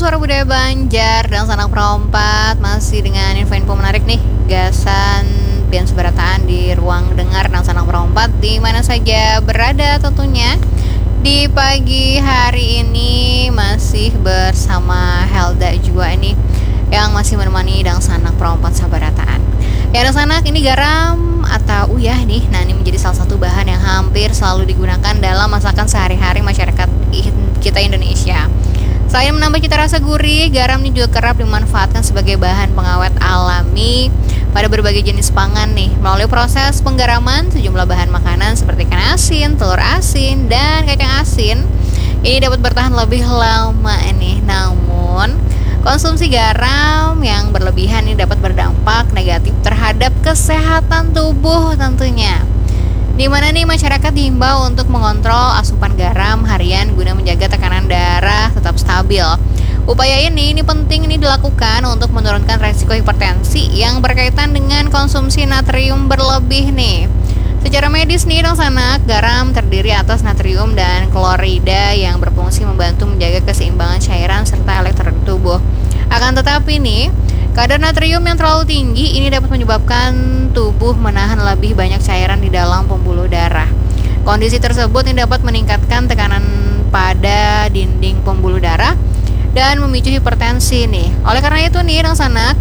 Suara Budaya Banjar dan Sanak Perompat masih dengan info-info menarik nih, gasan Pian Subarataan di ruang dengar dan Sanak Perompat di mana saja berada tentunya. Di pagi hari ini masih bersama Helda juga ini yang masih menemani dan Sanak Perompat Subarataan. Ya, dan Sanak ini garam atau uyah nih. Nah, ini menjadi salah satu bahan yang hampir selalu digunakan dalam masakan sehari-hari masyarakat kita Indonesia. Selain menambah cita rasa gurih, garam ini juga kerap dimanfaatkan sebagai bahan pengawet alami pada berbagai jenis pangan nih. Melalui proses penggaraman sejumlah bahan makanan seperti ikan asin, telur asin, dan kacang asin ini dapat bertahan lebih lama nih. Namun, konsumsi garam yang berlebihan ini dapat berdampak negatif terhadap kesehatan tubuh tentunya. Di mana nih masyarakat diimbau untuk mengontrol asupan garam harian guna menjaga tekanan darah tetap stabil. Upaya ini penting dilakukan untuk menurunkan resiko hipertensi yang berkaitan dengan konsumsi natrium berlebih nih. Secara medis nih dong Sanak, garam terdiri atas natrium dan klorida yang berfungsi membantu menjaga keseimbangan cairan serta elektrolit tubuh. Akan tetapi nih, kadar natrium yang terlalu tinggi ini dapat menyebabkan tubuh menahan lebih banyak cairan di dalam pembuluh darah. Kondisi tersebut ini dapat meningkatkan tekanan pada dinding pembuluh darah dan memicu hipertensi nih. Oleh karena itu nih dong Sanak,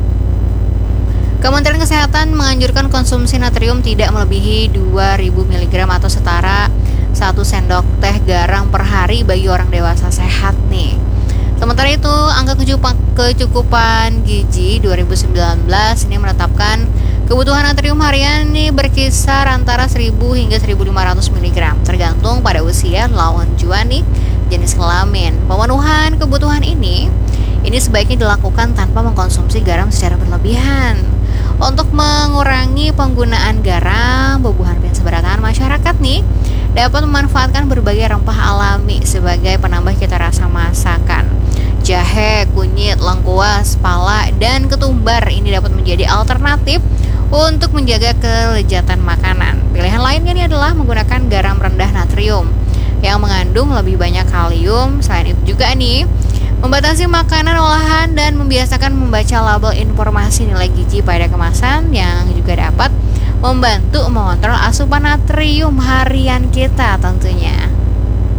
Kementerian Kesehatan menganjurkan konsumsi natrium tidak melebihi 2000 mg atau setara 1 sendok teh garam per hari bagi orang dewasa sehat nih. Sementara itu, angka kecukupan gizi 2019 ini menetapkan kebutuhan natrium harian ini berkisar antara 1000 hingga 1500 mg tergantung pada usia lawan jua nih jenis kelamin. Pemenuhan kebutuhan ini sebaiknya dilakukan tanpa mengkonsumsi garam secara berlebihan. Untuk mengurangi penggunaan garam, Bubuhan Pian Subarataan masyarakat nih dapat memanfaatkan berbagai rempah alami sebagai penambah cita rasa masakan. Jahe, kunyit, lengkuas, pala, dan ketumbar ini dapat menjadi alternatif untuk menjaga kelezatan makanan. Pilihan lainnya ini adalah menggunakan garam rendah natrium yang mengandung lebih banyak kalium. Selain itu juga nih, membatasi makanan olahan dan membiasakan membaca label informasi nilai gizi pada kemasan yang juga dapat membantu mengontrol asupan natrium harian kita tentunya.